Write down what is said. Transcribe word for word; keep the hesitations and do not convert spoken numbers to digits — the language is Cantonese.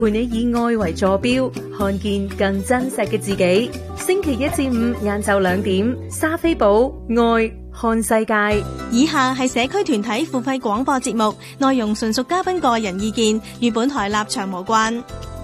陪你以愛為坐標，看見更真實嘅自己。星期一至五晏晝兩點，莎菲寶愛看世界。 以下係社區團體付費廣播節目，內容純屬嘉賓個人意見，與本台立場無關。